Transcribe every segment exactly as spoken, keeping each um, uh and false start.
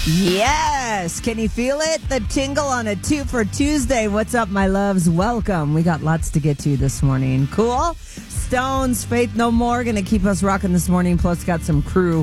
Yes. Can you feel it? The tingle on a two for Tuesday. What's up, my loves? Welcome. We got lots to get to this morning. Cool. Stones, Faith No More, going to keep us rocking this morning. Plus, got some crew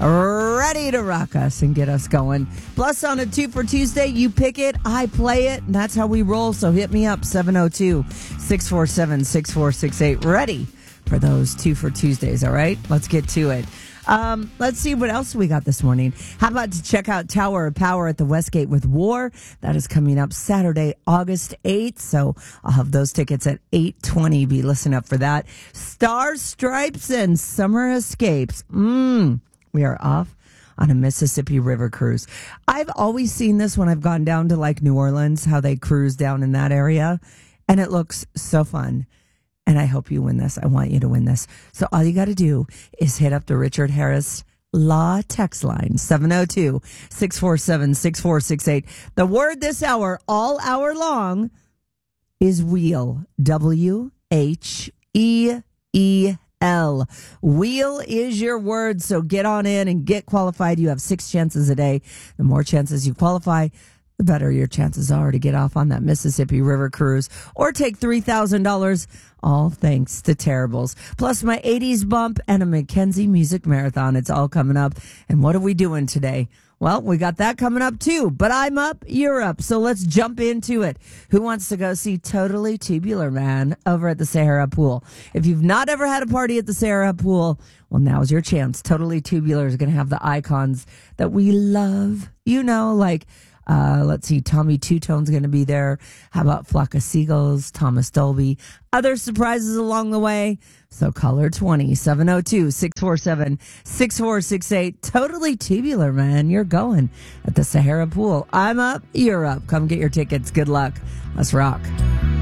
ready to rock us and get us going. Plus, on a two for Tuesday, you pick it, I play it, and that's how we roll. So hit me up, seven oh two, six four seven, six four six eight. Ready for those two for Tuesdays, all right? Let's get to it. Um, let's see what else we got this morning. How about to check out Tower of Power at the Westgate with War? That is coming up Saturday, August eighth. So I'll have those tickets at eight twenty. Be listening up for that. Stars, Stripes, and Summer Escapes. Mmm. We are off on a Mississippi River cruise. I've always seen this when I've gone down to like New Orleans, how they cruise down in that area. And it looks so fun. And I hope you win this. I want you to win this. So all you got to do is hit up the Richard Harris Law text line, seven oh two, six four seven, six four six eight. The word this hour, all hour long, is wheel. W H E E L. Wheel is your word. So get on in and get qualified. You have six chances a day. The more chances you qualify, the better your chances are to get off on that Mississippi River cruise or take three thousand dollars, all thanks to Terribles. Plus my eighties bump and a Mackenzie Music Marathon. It's all coming up. And what are we doing today? Well, we got that coming up too, but I'm up, you're up. So let's jump into it. Who wants to go see Totally Tubular Man over at the Sahara Pool? If you've not ever had a party at the Sahara Pool, well, now's your chance. Totally Tubular is going to have the icons that we love. You know, like Uh, let's see, Tommy Two Tone's going to be there. How about Flock of Seagulls, Thomas Dolby, other surprises along the way. So caller twenty, seven oh two, six four seven, six four six eight. Totally Tubular, man. You're going at the Sahara Pool. I'm up, you're up. Come get your tickets. Good luck. Let's rock.